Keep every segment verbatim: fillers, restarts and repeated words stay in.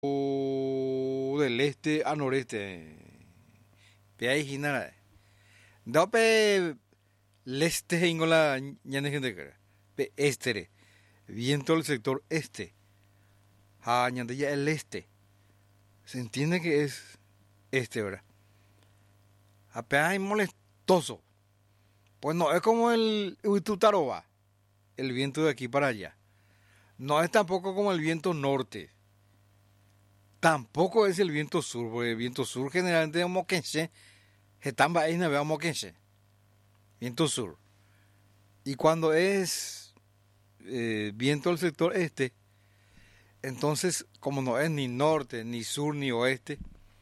del este a noreste. Pe ahí ginara. Dope leste ingola ñane gente cara. Pe estere. Viento del sector este. Ha ñande ya el este. Se entiende que es este, ¿verdad? Apenas es molestoso. Pues no es como el Uitutaroba, el viento de aquí para allá. No es tampoco como el viento norte. Tampoco es el viento sur, porque el viento sur generalmente es moquense. Jetamba es navega moquense. Viento sur. Y cuando es eh, viento del sector este, entonces como no es ni norte, ni sur, ni oeste,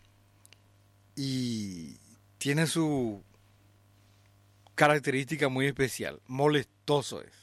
y tiene su característica muy especial, molestoso es.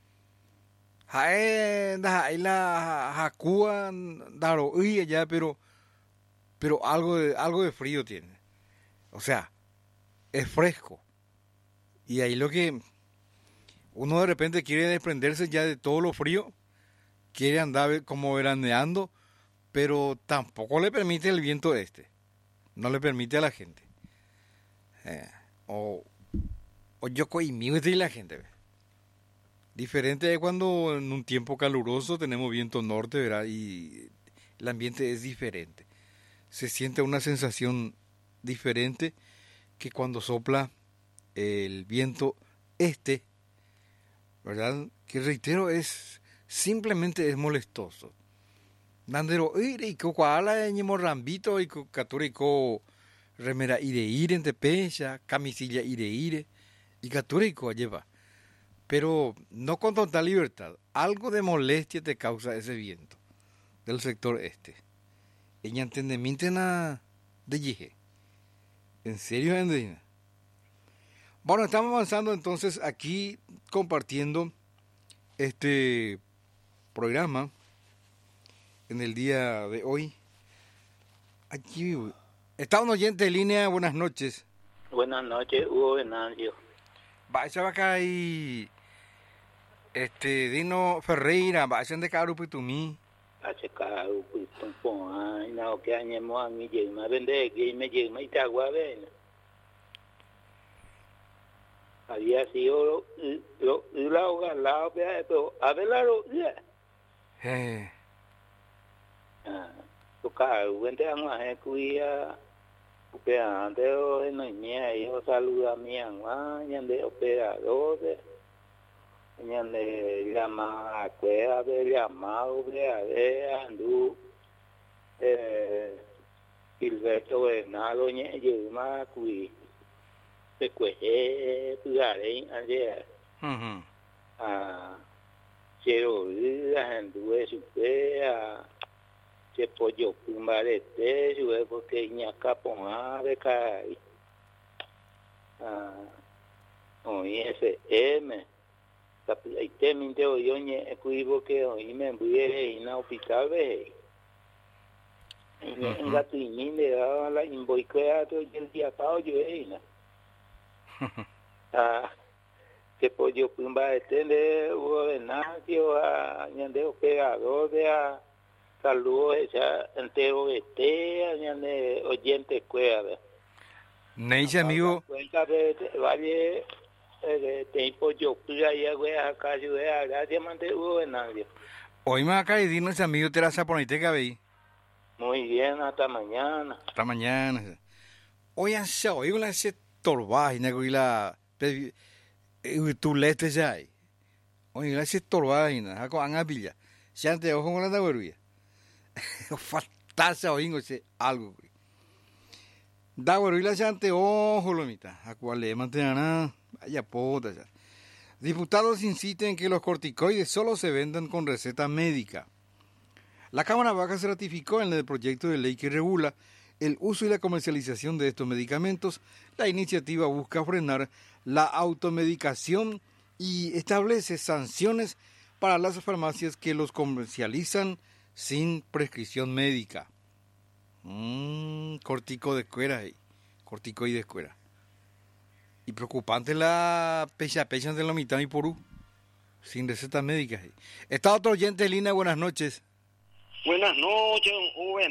Jae ahí la jacúa daro uy allá, pero pero algo de algo de frío tiene. O sea, es fresco. Y ahí lo que uno de repente quiere desprenderse ya de todo lo frío, quiere andar como veraneando, pero tampoco le permite el viento este. No le permite a la gente. Eh, o, o yo coimío de la gente. ¿Ve? Diferente es cuando en un tiempo caluroso tenemos viento norte, ¿verdad? Y el ambiente es diferente. Se siente una sensación diferente que cuando sopla el viento este, ¿verdad? Que reitero, es simplemente es molestoso. Nandero, y cuala ñemo rambito y catura y co remera ire ire en tepecha, camisilla ire ire y catura y co lleva. Pero no con total libertad. Algo de molestia te causa ese viento del sector este. Ella entiende mintena de yije. ¿En serio, Andina? Bueno, estamos avanzando entonces aquí compartiendo este programa en el día de hoy. Aquí está un oyente de línea, buenas noches. Buenas noches, Hugo Venancio. Vaya acá y este Dino Ferreira, vaya de Carupitumí. Hace Carupitumí, ay, no, que añemos a mí, yo me vende, que me llegue, me te agua, ven. Había sido lo lo galao, pero a ver la rodilla. Eh. Ah, toca, vente a más cuía. Opera antes no ñe, yo saluda a mi mamá, ñande operador, ñande llama a cueva de llamado de ade andu eh Gilberto Bernardo ñe llama cui se cueje pugare ayer. Mhm. Ah, quiero ir a andu su pea se pollo pumbarete, yo porque ñaca ponga de caer. Ah, oí ese M. Ahí te minte hoy oye equivoco que hoy me voy a ir a hospital ve. En gatuín le daba la invoiquea todo el día pao yo ella. Ah, se pollo pumbarete de Hugo Venancio a ñande operador de a saludos esa entero este añade oyente cueva. Neise amigo. Cuenta de vale de tiempo yo puya ya voy a acá yo a gracias mante Hugo Venancio. Hoy me acá y dino ese amigo te la saponite que veí. Muy bien, hasta mañana. Hasta mañana. Hoy han sido hoy la se torbaje na la tu leste ya. Hoy la se torbaje na con angapilla. Se ante ojo con la daweruya. Faltarse oingo ese algo. Da bueno y la chante ojo lo mitad. A cual le mantengan vaya pota ya. Diputados insisten en que los corticoides solo se vendan con receta médica. La Cámara Baja se ratificó en el proyecto de ley que regula el uso y la comercialización de estos medicamentos. La iniciativa busca frenar la automedicación y establece sanciones para las farmacias que los comercializan sin prescripción médica. Mmm, cortico de cuera ahí. Cortico y de cuera. Y preocupante la pecha pecha de la mitad y porú. Sin receta médica. Está otro oyente, Lina, buenas noches. Buenas noches, joven.